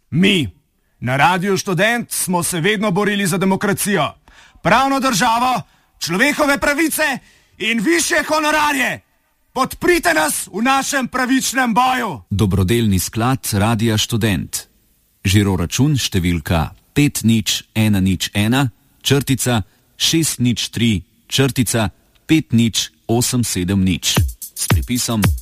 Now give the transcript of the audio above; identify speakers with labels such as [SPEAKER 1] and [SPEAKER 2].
[SPEAKER 1] Mi, na Radiu Študent, smo se vedno borili za demokracijo, pravno državo, človekove pravice in višje honorarje. Podprite nas v našem pravičnem boju.
[SPEAKER 2] Dobrodelni sklad Radia Študent. Žiroračun številka 5001 črtica 603 črtica 50870 s pripisom